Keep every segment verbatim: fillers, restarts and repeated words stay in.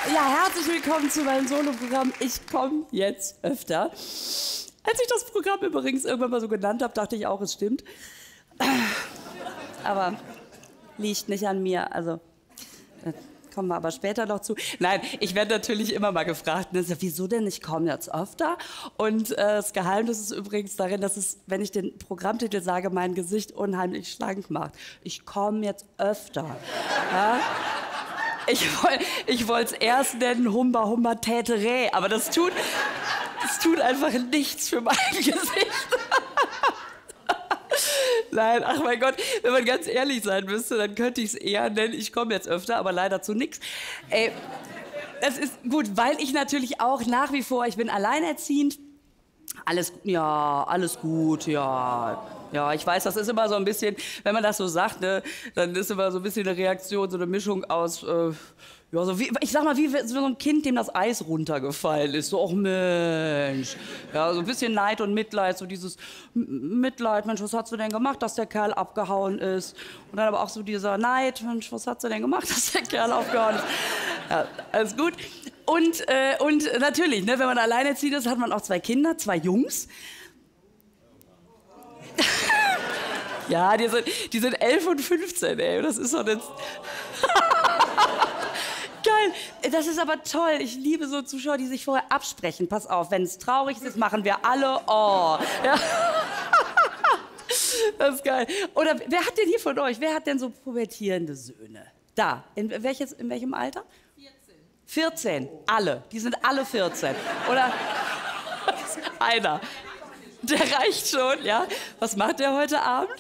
Ja, herzlich willkommen zu meinem Solo-Programm. Ich komme jetzt öfter. Als ich das Programm übrigens irgendwann mal so genannt habe, dachte ich auch, es stimmt. Aber liegt nicht an mir. Also, da kommen wir aber später noch zu. Nein, ich werde natürlich immer mal gefragt, ne, wieso denn, ich komme jetzt öfter? Und äh, das Geheimnis ist übrigens darin, dass es, wenn ich den Programmtitel sage, mein Gesicht unheimlich schlank macht. Ich komme jetzt öfter. Ja? Ich, woll, ich wollte es erst nennen, Humba Humba Täterä, aber das tut, das tut einfach nichts für mein Gesicht. Nein, ach mein Gott, wenn man ganz ehrlich sein müsste, dann könnte ich es eher nennen, ich komme jetzt öfter, aber leider zu nichts. Ey, das ist gut, weil ich natürlich auch nach wie vor, ich bin alleinerziehend, alles, ja, alles gut, ja. Ja, ich weiß, das ist immer so ein bisschen, wenn man das so sagt, ne, dann ist immer so ein bisschen eine Reaktion, so eine Mischung aus, äh, ja, so wie, ich sag mal, wie so ein Kind, dem das Eis runtergefallen ist. So, ach Mensch. Ja, so ein bisschen Neid und Mitleid, so dieses Mitleid, Mensch, was hast du denn gemacht, dass der Kerl abgehauen ist? Und dann aber auch so dieser Neid, Mensch, was hast du denn gemacht, dass der Kerl abgehauen ist? Ja, alles gut. Und, äh, und natürlich, ne, wenn man alleinerziehend ist, hat man auch zwei Kinder, zwei Jungs. Ja, die sind, die sind elf und fünfzehn, ey. Das ist doch jetzt... Geil. Das ist aber toll. Ich liebe so Zuschauer, die sich vorher absprechen. Pass auf, wenn es traurig ist, machen wir alle Oh. Ja. Das ist geil. Oder wer hat denn hier von euch, wer hat denn so pubertierende Söhne? Da. In, welches, in welchem Alter? vierzehn. vierzehn. Alle. Die sind alle vierzehn. Oder einer. Der reicht schon, ja. Was macht der heute Abend?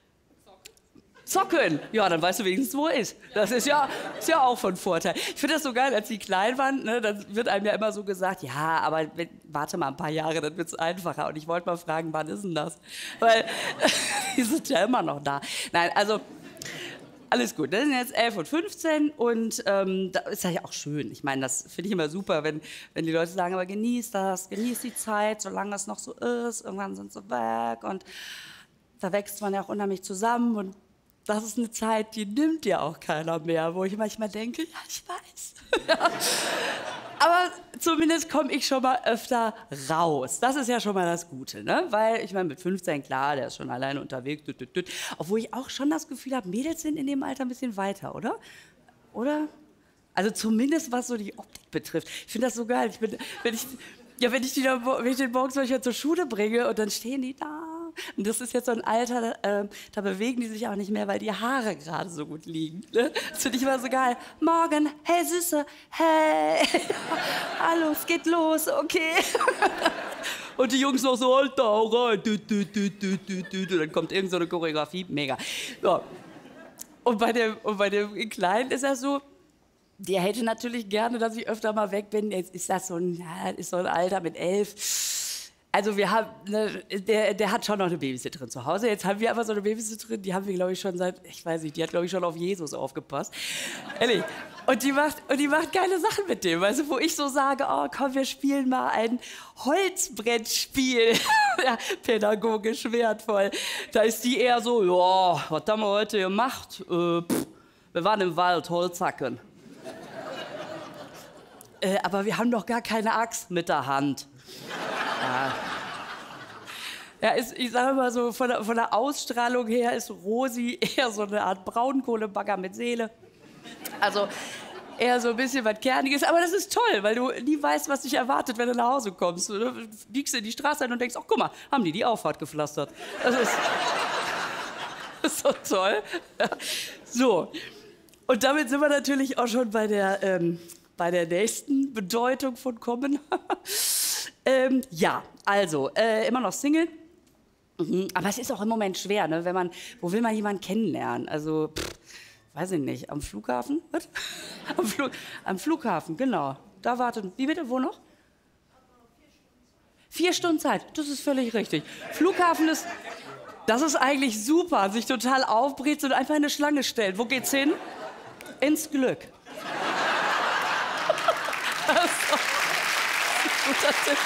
Zocken. Ja, dann weißt du wenigstens, wo er ist. Das ist ja, ist ja auch von Vorteil. Ich finde das so geil, als die klein waren, ne, dann wird einem ja immer so gesagt, ja, aber wenn, warte mal ein paar Jahre, dann wird es einfacher. Und ich wollte mal fragen, wann ist denn das? Weil die sind ja immer noch da. Nein, also alles gut. Das sind jetzt elf und fünfzehn und ähm, da ist das ja auch schön. Ich meine, das finde ich immer super, wenn, wenn die Leute sagen, aber genieß das, genieß die Zeit, solange es noch so ist. Irgendwann sind sie weg und da wächst man ja auch unheimlich zusammen und das ist eine Zeit, die nimmt ja auch keiner mehr, wo ich manchmal denke, ja, ich weiß. Ja. Aber zumindest komme ich schon mal öfter raus. Das ist ja schon mal das Gute, ne? Weil, ich meine, mit fünfzehn, klar, der ist schon alleine unterwegs. Düt, düt, düt. Obwohl ich auch schon das Gefühl habe, Mädels sind in dem Alter ein bisschen weiter, oder? Oder? Also zumindest, was so die Optik betrifft. Ich finde das so geil. Ich bin, wenn ich, ja, wenn ich, die da, wenn ich den morgens solcher zur Schule bringe und dann stehen die da. Und das ist jetzt so ein Alter, äh, da bewegen die sich auch nicht mehr, weil die Haare gerade so gut liegen. Ne? Das finde ich immer so geil. Morgen, hey Süße, hey, hallo, es geht los, okay. Und die Jungs noch so, Alter, hau rein. Du, du, du, du, du, du. Und dann kommt irgend so eine Choreografie, mega. Ja. Und bei dem, und bei dem Kleinen ist das so, der hätte natürlich gerne, dass ich öfter mal weg bin. Jetzt ist das so ein, ja, ist so ein Alter mit elf. Also wir haben, ne, der, der hat schon noch eine Babysitterin zu Hause. Jetzt haben wir aber so eine Babysitterin, die haben wir, glaube ich, schon seit, ich weiß nicht, die hat, glaube ich, schon auf Jesus aufgepasst. Ehrlich. Und die macht, und die macht geile Sachen mit dem, weißt du, wo ich so sage, oh komm, wir spielen mal ein Holzbrettspiel. Ja, pädagogisch wertvoll. Da ist die eher so, ja, was haben wir heute gemacht? Äh, pff, wir waren im Wald, Holz hacken. Äh, aber wir haben doch gar keine Axt mit der Hand. Ja, ja ist, ich sage mal so, von der, von der Ausstrahlung her ist Rosi eher so eine Art Braunkohlebagger mit Seele. Also eher so ein bisschen was Kerniges. Aber das ist toll, weil du nie weißt, was dich erwartet, wenn du nach Hause kommst. Du biegst in die Straße ein und denkst, ach guck mal, haben die die Auffahrt gepflastert. Das ist, das ist so toll. Ja. So, und damit sind wir natürlich auch schon bei der, ähm, bei der nächsten Bedeutung von kommen. Ähm, ja, also, äh, immer noch Single. Mhm. Aber es ist auch im Moment schwer, ne? Wenn man, wo will man jemanden kennenlernen? Also, pff, weiß ich nicht, am Flughafen? Was? Am, Flug, am Flughafen, genau. Da wartet, wie bitte, wo noch? Vier Stunden Zeit, das ist völlig richtig. Flughafen ist, das ist eigentlich super, sich total aufbricht und einfach in eine Schlange stellt. Wo geht's hin? Ins Glück. Das ist doch ein guter Tipp.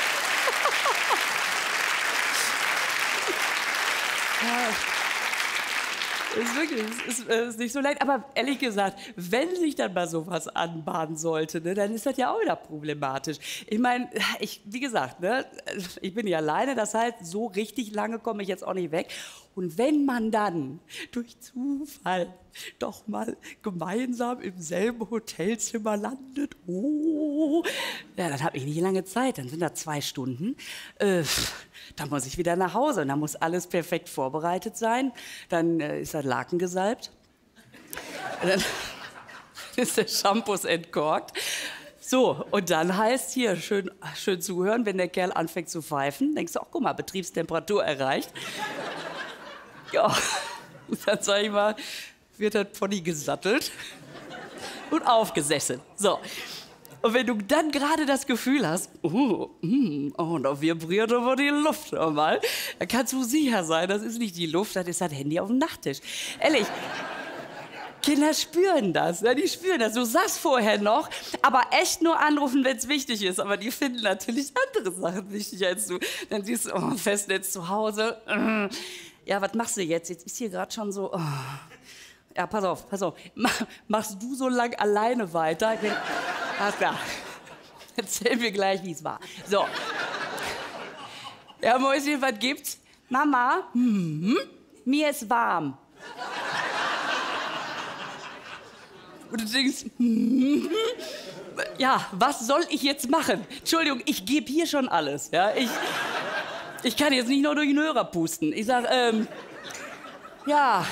Ist wirklich, es ist, äh, ist nicht so leicht. Aber ehrlich gesagt, wenn sich dann mal sowas anbahnen sollte, ne, dann ist das ja auch wieder problematisch. Ich meine, ich, wie gesagt, ne, ich bin ja alleine, das heißt, so richtig lange komme ich jetzt auch nicht weg. Und wenn man dann durch Zufall doch mal gemeinsam im selben Hotelzimmer landet, oh, ja, dann habe ich nicht lange Zeit, dann sind da zwei Stunden. Äh, dann muss ich wieder nach Hause und dann muss alles perfekt vorbereitet sein. Dann äh, ist das Laken gesalbt. Dann ist der Shampoo entkorkt. So, und dann heißt hier, schön, schön zuhören, wenn der Kerl anfängt zu pfeifen, denkst du, ach guck mal, Betriebstemperatur erreicht. Ja, dann sag ich mal, wird das Pony gesattelt und aufgesessen. So. Und wenn du dann gerade das Gefühl hast, oh, mm, oh, da vibriert aber die Luft nochmal, dann kannst du sicher sein, das ist nicht die Luft, das ist das Handy auf dem Nachttisch. Ehrlich, Kinder spüren das, ne? Die spüren das. Du sagst vorher noch, aber echt nur anrufen, wenn es wichtig ist. Aber die finden natürlich andere Sachen wichtiger als du. Dann siehst du, oh, Festnetz zu Hause. Ja, was machst du jetzt? Jetzt ist hier gerade schon so... Oh. Ja, pass auf, pass auf. Machst du so lang alleine weiter? Ich bin, alles klar. Erzähl mir gleich, wie es war. So. Ja, Mäuschen, was gibt's? Mama, hm, mir ist warm. Und du denkst, hm, ja, was soll ich jetzt machen? Entschuldigung, ich gebe hier schon alles. Ja, ich, ich kann jetzt nicht nur durch den Hörer pusten. Ich sag, ähm, ja,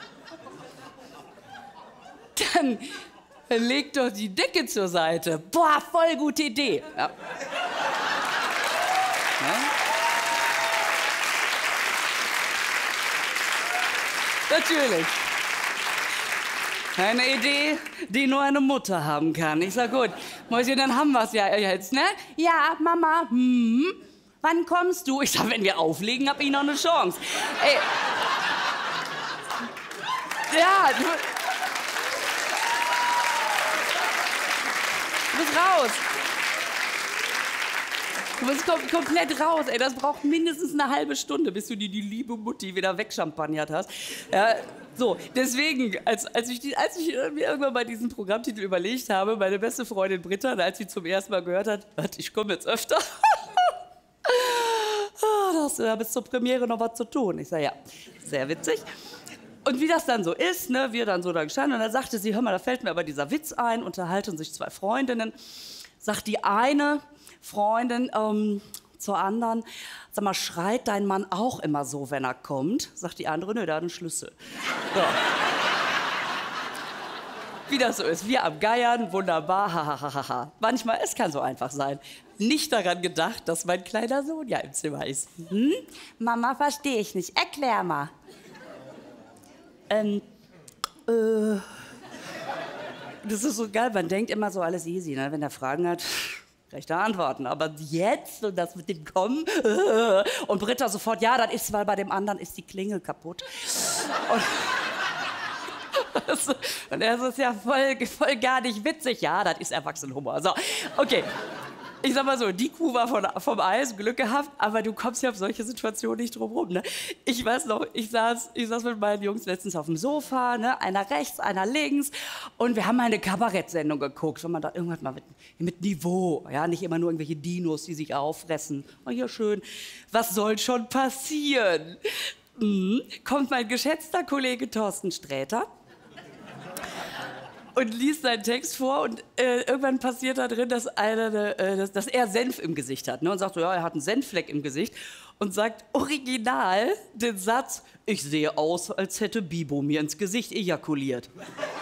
dann leg doch die Decke zur Seite. Boah, voll gute Idee. Ja. Ja? Natürlich. Eine Idee, die nur eine Mutter haben kann. Ich sag, gut, Mäuschen, dann haben wir's ja jetzt, ne? Ja, Mama, hm, wann kommst du? Ich sag, wenn wir auflegen, hab ich noch eine Chance. Ey. Ja, du, du bist raus. Du bist kom komplett raus, ey. Das braucht mindestens eine halbe Stunde, bis du die, die liebe Mutti wieder wegchampagnert hast. Ja, so, deswegen, als, als, ich die, als ich mir irgendwann mal diesen Programmtitel überlegt habe, meine beste Freundin Britta, als sie zum ersten Mal gehört hat, ich komme jetzt öfter, das, da bis zur Premiere noch was zu tun. Ich sage, ja, sehr witzig. Und wie das dann so ist, ne, wir dann so da gestanden, und dann sagte sie, hör mal, da fällt mir aber dieser Witz ein, unterhalten sich zwei Freundinnen, sagt die eine Freundin ähm, zur anderen, sag mal, schreit dein Mann auch immer so, wenn er kommt? Sagt die andere, nö, der hat einen Schlüssel. So. Wie das so ist, wir am Geiern, wunderbar, hahaha. Manchmal, es kann so einfach sein. Nicht daran gedacht, dass mein kleiner Sohn ja im Zimmer ist. Hm? Mama, verstehe ich nicht, erklär mal. Ähm, äh... Das ist so geil, man denkt immer so alles easy, ne? Wenn er Fragen hat, rechte Antworten. Aber jetzt und das mit dem Kommen äh, und Britta sofort, ja, das ist, weil bei dem anderen ist die Klingel kaputt. Und, das, und er ist ja voll, voll gar nicht witzig. Ja, das ist Erwachsenenhumor. So, okay. Ich sag mal so, die Kuh war von, vom Eis, Glück gehabt, aber du kommst ja auf solche Situationen nicht drum rum, ne? Ich weiß noch, ich saß, ich saß mit meinen Jungs letztens auf dem Sofa, ne? Einer rechts, einer links, und wir haben mal eine Kabarettsendung geguckt, wenn man da irgendwas mal mit, mit Niveau, ja, nicht immer nur irgendwelche Dinos, die sich auffressen. Oh, hier schön, was soll schon passieren? Mhm. Kommt mein geschätzter Kollege Thorsten Sträter und liest seinen Text vor, und äh, irgendwann passiert da drin, dass, einer, äh, dass, dass er Senf im Gesicht hat, ne? Und sagt so, ja, er hat einen Senffleck im Gesicht, und sagt original den Satz, ich sehe aus, als hätte Bibo mir ins Gesicht ejakuliert.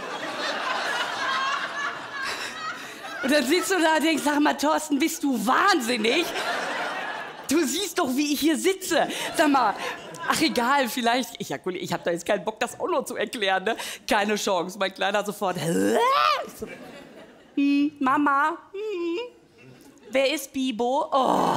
Und dann sitzt du da und denkst, sag mal, Thorsten, bist du wahnsinnig? Du siehst doch, wie ich hier sitze. Sag mal, ach egal, vielleicht, ich, ich habe da jetzt keinen Bock, das auch noch zu erklären, ne? Keine Chance. Mein Kleiner sofort, Hä? So, hm, Mama, hm, wer ist Bibo? Oh.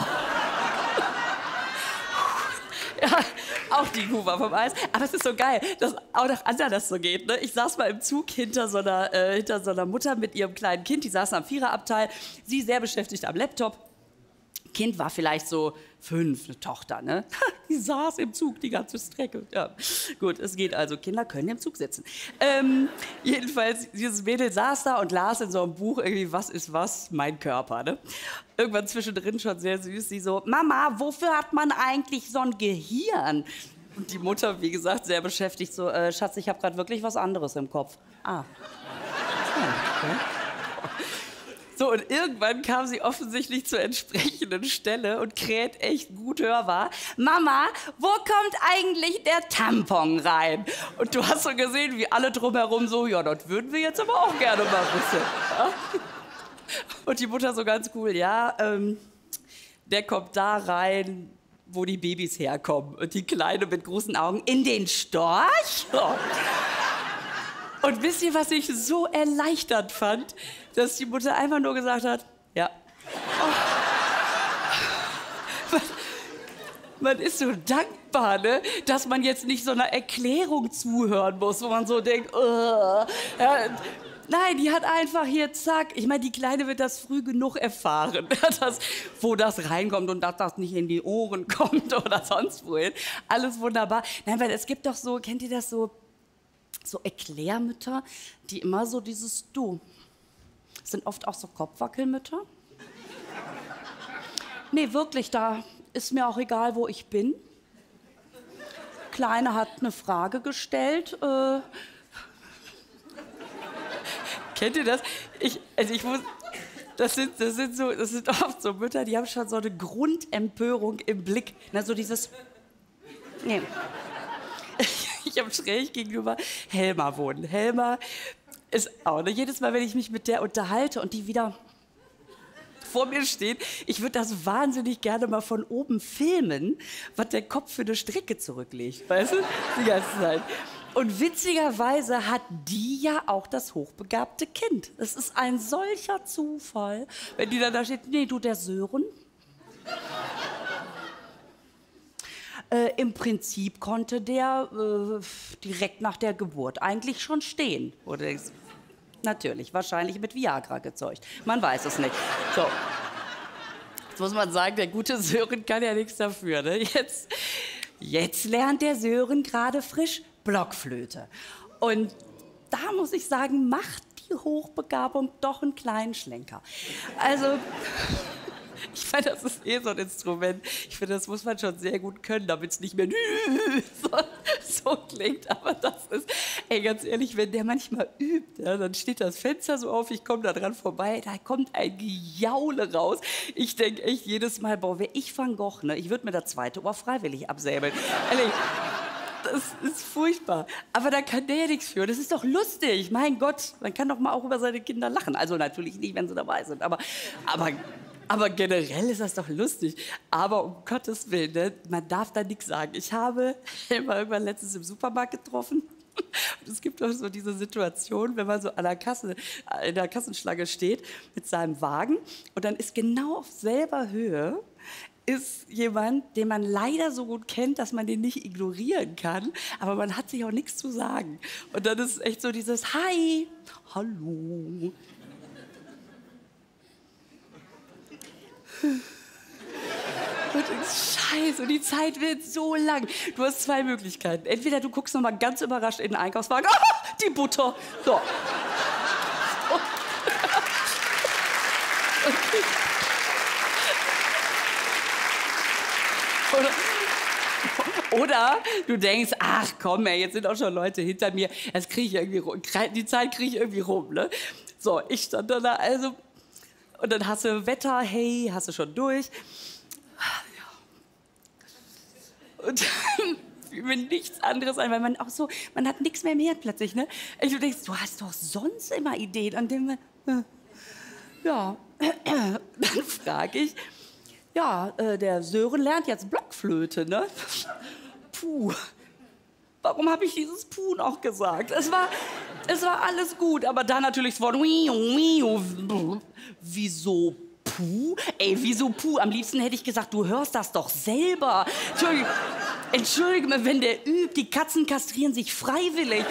Ja, auch die Kuh war vom Eis. Aber es ist so geil, dass auch nach anderen das so geht, ne? Ich saß mal im Zug hinter so, einer, äh, hinter so einer Mutter mit ihrem kleinen Kind, die saßen am Viererabteil, sie sehr beschäftigt am Laptop. Kind war vielleicht so fünf, eine Tochter, ne? Die saß im Zug die ganze Strecke. Ja, gut, es geht also. Kinder können im Zug sitzen. Ähm, jedenfalls, dieses Mädel saß da und las in so einem Buch irgendwie, was ist was? Mein Körper, ne? Irgendwann zwischendrin schon sehr süß, sie so, Mama, wofür hat man eigentlich so ein Gehirn? Und die Mutter, wie gesagt, sehr beschäftigt, so, äh, Schatz, ich habe gerade wirklich was anderes im Kopf. Ah. Okay. So, und irgendwann kam sie offensichtlich zur entsprechenden Stelle und kräht echt gut hörbar. Mama, wo kommt eigentlich der Tampon rein? Und du hast so gesehen, wie alle drumherum so, ja, das würden wir jetzt aber auch gerne mal wissen. Ja? Und die Mutter so ganz cool, ja, ähm, der kommt da rein, wo die Babys herkommen. Und die Kleine mit großen Augen, in den Storch? Ja. Und wisst ihr, was ich so erleichternd fand? Dass die Mutter einfach nur gesagt hat, ja. Oh. Man, man ist so dankbar, ne? Dass man jetzt nicht so einer Erklärung zuhören muss, wo man so denkt, oh. Ja, nein, die hat einfach hier, zack. Ich meine, die Kleine wird das früh genug erfahren, dass, wo das reinkommt und dass das nicht in die Ohren kommt oder sonst wohin. Alles wunderbar. Nein, weil es gibt doch so, kennt ihr das so? So Erklärmütter, die immer so dieses Du. Das sind oft auch so Kopfwackelmütter. Nee, wirklich, da ist mir auch egal, wo ich bin. Kleine hat eine Frage gestellt. Äh Kennt ihr das? Ich, also ich muss, das sind, das sind so, das sind oft so Mütter, die haben schon so eine Grundempörung im Blick. Na, so dieses, nee. Ich habe schräg gegenüber Helma wohnen. Helma ist auch, ne, jedes Mal, wenn ich mich mit der unterhalte und die wieder vor mir steht, ich würde das wahnsinnig gerne mal von oben filmen, was der Kopf für eine Strecke zurücklegt, weißt du, die ganze Zeit. Und witzigerweise hat die ja auch das hochbegabte Kind. Es ist ein solcher Zufall, wenn die dann da steht, nee, du, der Sören. Äh, Im Prinzip konnte der äh, direkt nach der Geburt eigentlich schon stehen. Oder natürlich, wahrscheinlich mit Viagra gezeugt. Man weiß es nicht. So. Jetzt muss man sagen, der gute Sören kann ja nichts dafür. Ne? Jetzt, jetzt lernt der Sören gerade frisch Blockflöte. Und da muss ich sagen, macht die Hochbegabung doch einen kleinen Schlenker. Also... Ich finde, das ist eh so ein Instrument. Ich finde, das muss man schon sehr gut können, damit es nicht mehr so, so klingt. Aber das ist, ey, ganz ehrlich, wenn der manchmal übt, ja, dann steht das Fenster so auf, ich komme da dran vorbei, da kommt ein Gejaule raus. Ich denke echt jedes Mal, boah, wäre ich Van Gogh, ne? Ich würde mir das zweite Ohr freiwillig absäbeln. Ehrlich, das ist furchtbar. Aber da kann der ja nichts für. Das ist doch lustig. Mein Gott, man kann doch mal auch über seine Kinder lachen. Also natürlich nicht, wenn sie dabei sind, aber... aber Aber generell ist das doch lustig. Aber um Gottes Willen, ne, man darf da nichts sagen. Ich habe Helma irgendwann letztens im Supermarkt getroffen. Und es gibt auch so diese Situation, wenn man so an der Kasse, in der Kassenschlange steht mit seinem Wagen und dann ist genau auf selber Höhe ist jemand, den man leider so gut kennt, dass man den nicht ignorieren kann, aber man hat sich auch nichts zu sagen. Und dann ist echt so dieses Hi, hallo. Und Scheiße, die Zeit wird so lang. Du hast zwei Möglichkeiten. Entweder du guckst noch mal ganz überrascht in den Einkaufswagen. Ah, die Butter. So. Okay. Oder, oder du denkst, ach komm, ey, jetzt sind auch schon Leute hinter mir. Das krieg ich irgendwie rum. Die Zeit kriege ich irgendwie rum. Ne? So, ich stand da, also... Und dann hast du Wetter, hey, hast du schon durch. Und dann fiel mir nichts anderes ein, weil man auch so, man hat nichts mehr mehr plötzlich, ne? Ich denkst, du hast doch sonst immer Ideen, an denen man, ja, dann frage ich, ja, äh, der Sören lernt jetzt Blockflöte, ne? Puh. Warum habe ich dieses Puh noch gesagt? Es war, es war alles gut, aber dann natürlich das Wort wieso Puh? Ey, wieso Puh? Am liebsten hätte ich gesagt, du hörst das doch selber. Entschuldige, entschuldige mal, wenn der übt, die Katzen kastrieren sich freiwillig.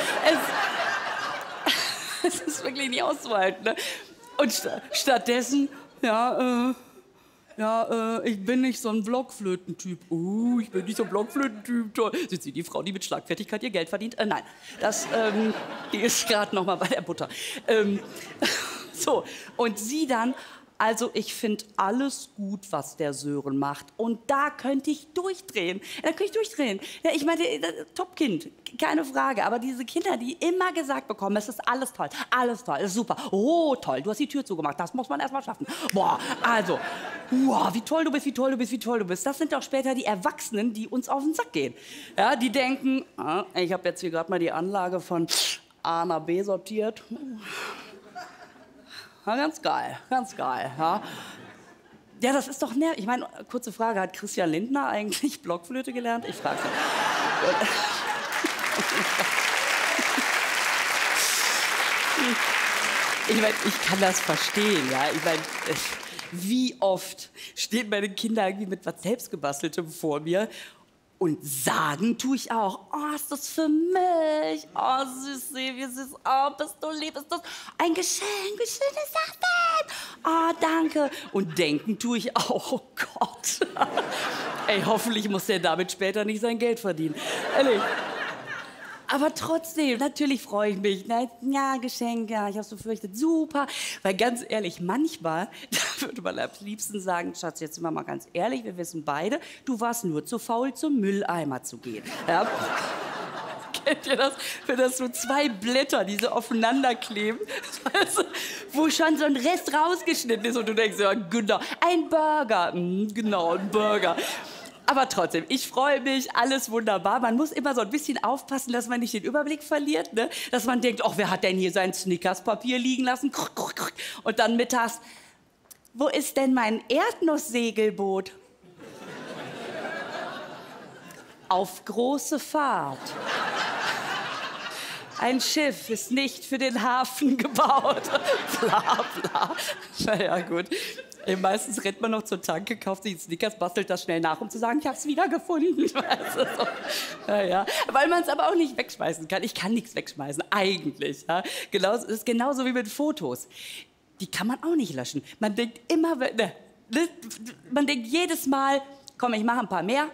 Es, es ist wirklich nicht auszuhalten. Ne? Und st stattdessen, ja, äh, ja, äh, ich bin nicht so ein Blockflötentyp. Oh, ich bin nicht so ein Blockflötentyp. Toll. Sind Sie die Frau, die mit Schlagfertigkeit ihr Geld verdient? Äh, nein, das, ähm, die ist gerade noch mal bei der Butter. Ähm, so, und sie dann... Also ich finde alles gut, was der Sören macht. Und da könnte ich durchdrehen. Da könnte ich durchdrehen. Ja, ich meine, Top-Kind, keine Frage. Aber diese Kinder, die immer gesagt bekommen, es ist alles toll, alles toll, es ist super. Oh, toll, du hast die Tür zugemacht, das muss man erst mal schaffen. Boah, also, wow, wie toll du bist, wie toll du bist, wie toll du bist. Das sind doch später die Erwachsenen, die uns auf den Sack gehen. Ja, die denken, ah, ich habe jetzt hier gerade mal die Anlage von A nach B sortiert. Ja, ganz geil, ganz geil. Ja, ja das ist doch nervig. Ich meine, kurze Frage, hat Christian Lindner eigentlich Blockflöte gelernt? Ich frage Ich meine, ich kann das verstehen, ja. Ich meine, wie oft stehen meine Kinder irgendwie mit was Selbstgebasteltem vor mir und sagen tue ich auch, oh, ist das für mich? Oh, Süße, wie süß, oh, bist du lieb, ist das ein Geschenk, wie schön ist das denn? Oh, danke. Und denken tue ich auch, oh Gott. Ey, hoffentlich muss der damit später nicht sein Geld verdienen. Ehrlich. Aber trotzdem, natürlich freue ich mich. Na, ja, Geschenk, ja, ich habe so befürchtet, super. Weil ganz ehrlich, manchmal, da würde man am liebsten sagen, Schatz, jetzt sind wir mal ganz ehrlich, wir wissen beide, du warst nur zu faul, zum Mülleimer zu gehen. Ja. Kennt ihr das? Wenn das so zwei Blätter, die so aufeinander kleben, also, wo schon so ein Rest rausgeschnitten ist und du denkst, ja, genau, ein Burger, mhm, genau, ein Burger. Aber trotzdem, ich freue mich, alles wunderbar. Man muss immer so ein bisschen aufpassen, dass man nicht den Überblick verliert, ne? Dass man denkt, ach, wer hat denn hier sein Snickers-Papier liegen lassen? Und dann mittags, wo ist denn mein Erdnusssegelboot? Auf große Fahrt. Ein Schiff ist nicht für den Hafen gebaut. Bla, bla. Na ja, gut. Ey, meistens rennt man noch zur Tanke, kauft sich Snickers, bastelt das schnell nach, um zu sagen, ich hab's wiedergefunden. Weißt du, so. Ja, ja. Weil man es aber auch nicht wegschmeißen kann. Ich kann nichts wegschmeißen, eigentlich. Ja. Genauso, das ist genauso wie mit Fotos. Die kann man auch nicht löschen. Man denkt immer, ne, ne, man denkt jedes Mal, komm, ich mache ein paar mehr.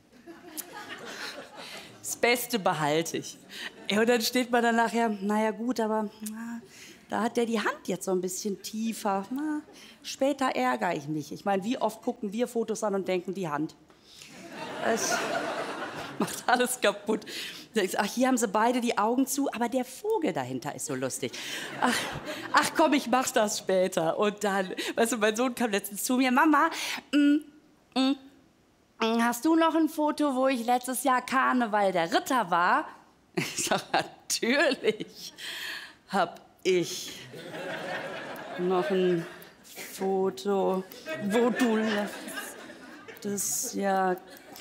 Das Beste behalte ich. Ja, und dann steht man dann nachher, naja gut, aber na, da hat der die Hand jetzt so ein bisschen tiefer. Na, später ärgere ich mich. Ich meine, wie oft gucken wir Fotos an und denken, die Hand. Es macht alles kaputt. Ach, hier haben sie beide die Augen zu, aber der Vogel dahinter ist so lustig. Ach, ach komm, ich mach das später. Und dann, weißt du, mein Sohn kam letztens zu mir, Mama, mm, mm, hast du noch ein Foto, wo ich letztes Jahr Karneval der Ritter war? Ich sag, natürlich hab ich noch ein Foto, wo du letztes Jahr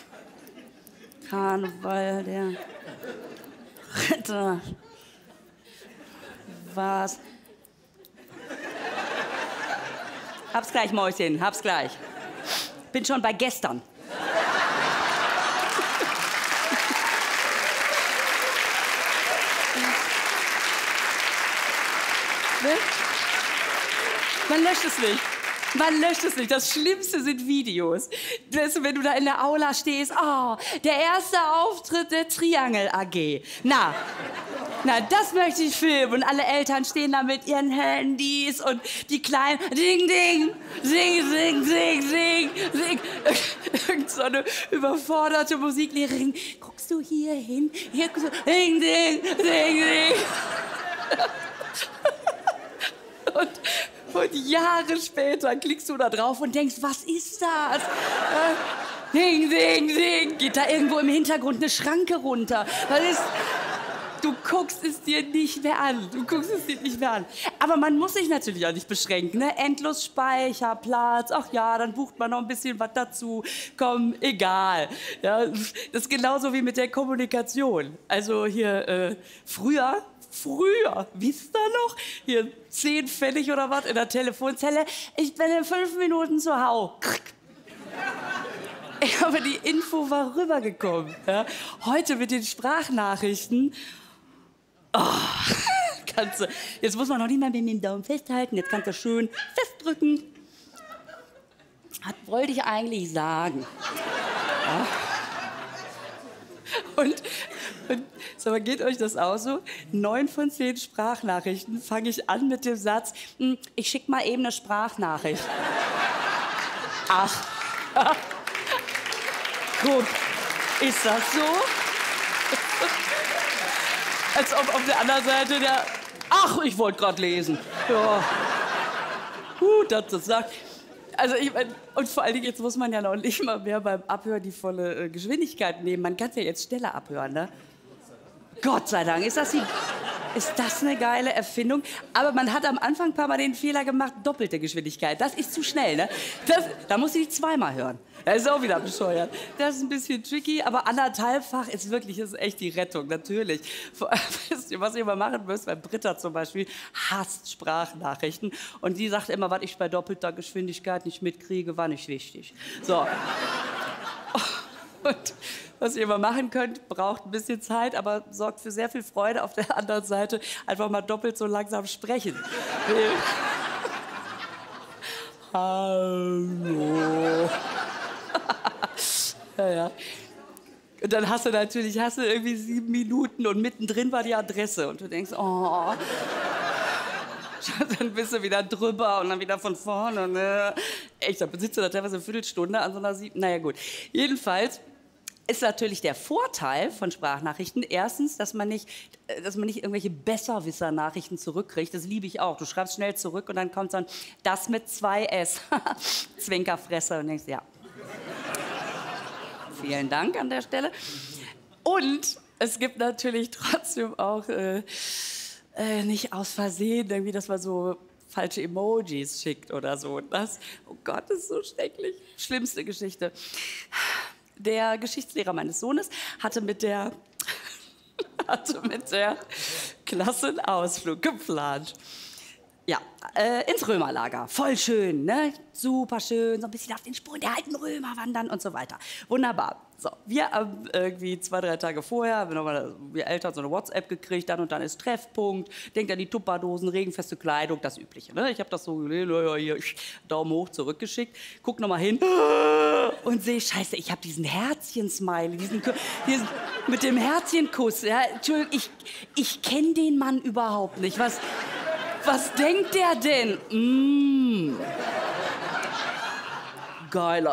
Karneval der Ritter warst. Hab's gleich, Mäuschen, hab's gleich. Bin schon bei gestern. Man löscht es nicht. Man löscht es nicht. Das Schlimmste sind Videos. Weißt du, wenn du da in der Aula stehst, oh, der erste Auftritt der Triangel A G. Na, na, das möchte ich filmen. Und alle Eltern stehen da mit ihren Handys und die Kleinen, ding, ding, ding, ding, ding, ding, ding. Irgend so eine überforderte Musiklehrerin. Guckst du hier hin? Hier, guckst du, ding, ding, ding, ding. Und, und Jahre später klickst du da drauf und denkst, was ist das? Äh, ding, ding, ding. Geht da irgendwo im Hintergrund eine Schranke runter? Was ist... Du guckst es dir nicht mehr an. Du guckst es dir nicht mehr an. Aber man muss sich natürlich auch nicht beschränken. Ne? Endlos Speicherplatz. Ach ja, dann bucht man noch ein bisschen was dazu. Komm, egal. Ja, das ist genauso wie mit der Kommunikation. Also hier, äh, früher... Früher, wisst ihr noch? Hier zehn Pfennig oder was in der Telefonzelle. Ich bin in fünf Minuten zu Hause. Aber die Info war rübergekommen. Ja? Heute mit den Sprachnachrichten. Oh, kannst du, jetzt muss man noch nicht mal mit dem Daumen festhalten. Jetzt kannst du schön festdrücken. Was wollte ich eigentlich sagen? Ja. Und, und sag mal, geht euch das auch so? Neun von zehn Sprachnachrichten fange ich an mit dem Satz, hm, ich schick mal eben eine Sprachnachricht. Ach, guck, ist das so? Als ob auf der anderen Seite der, ach, ich wollte gerade lesen. Ja. Gut, dass das sagt. Also ich mein, und vor allen Dingen, jetzt muss man ja noch nicht mal mehr beim Abhören die volle äh, Geschwindigkeit nehmen. Man kann es ja jetzt schneller abhören, ne? Gott sei Dank, ist das, die, ist das eine geile Erfindung? Aber man hat am Anfang ein paar Mal den Fehler gemacht, doppelte Geschwindigkeit. Das ist zu schnell, ne? Das, da muss ich zweimal hören. Das ist auch wieder bescheuert. Das ist ein bisschen tricky, aber anderthalbfach ist wirklich, ist echt die Rettung, natürlich. Wisst ihr, was ihr mal machen müsst? Bei Britta zum Beispiel hasst Sprachnachrichten. Und die sagt immer, was ich bei doppelter Geschwindigkeit nicht mitkriege, war nicht wichtig. So. Und was ihr immer machen könnt, braucht ein bisschen Zeit, aber sorgt für sehr viel Freude auf der anderen Seite. Einfach mal doppelt so langsam sprechen. Hallo. Ja, ja. Und dann hast du natürlich hast du irgendwie sieben Minuten und mittendrin war die Adresse. Und du denkst, oh. Dann bist du wieder drüber und dann wieder von vorne. Ne? Echt, da sitzt du da teilweise eine Viertelstunde an so einer sieben. Naja, gut. Jedenfalls ist natürlich der Vorteil von Sprachnachrichten erstens, dass man nicht, dass man nicht irgendwelche Besserwisser-Nachrichten zurückkriegt. Das liebe ich auch. Du schreibst schnell zurück und dann kommt dann das mit zwei S. Zwinkerfresse und denkst, ja. Vielen Dank an der Stelle. Und es gibt natürlich trotzdem auch äh, äh, nicht aus Versehen irgendwie, dass man so falsche Emojis schickt oder so. Das, oh Gott, das ist so schrecklich. Schlimmste Geschichte. Der Geschichtslehrer meines Sohnes hatte mit der, hatte mit der Klasse einen Ausflug geplant. Ja, äh, ins Römerlager. Voll schön, ne? Super schön, so ein bisschen auf den Spuren der alten Römer wandern und so weiter. Wunderbar. So, wir haben irgendwie zwei, drei Tage vorher, haben wir, nochmal, wir Eltern so eine WhatsApp gekriegt, dann und dann ist Treffpunkt, denkt an die Tupperdosen, regenfeste Kleidung, das Übliche. Ne? Ich habe das so gelesen, ja, hier, Daumen hoch zurückgeschickt, guck nochmal hin und sehe, scheiße, ich habe diesen Herzchen-Smiley, diesen, diesen mit dem Herzchenkuss. Ja, Entschuldigung, ich, ich kenne den Mann überhaupt nicht. Was... Was denkt der denn? Mmh. Geiler